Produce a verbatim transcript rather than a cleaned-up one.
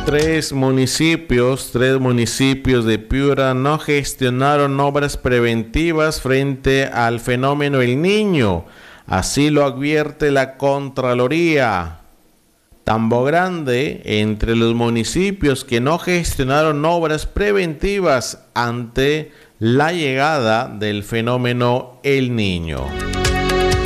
Tres municipios, tres municipios de Piura no gestionaron obras preventivas frente al fenómeno El Niño. Así lo advierte la Contraloría. Tambo Grande, entre los municipios que no gestionaron obras preventivas ante la llegada del fenómeno El Niño.